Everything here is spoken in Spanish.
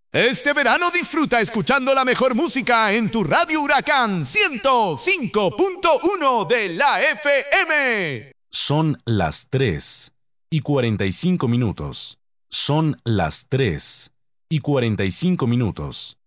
Este verano disfruta escuchando la mejor música en tu Radio Huracán 105.1 de la FM. Son las 3:45 minutos. Son las 3:45 minutos.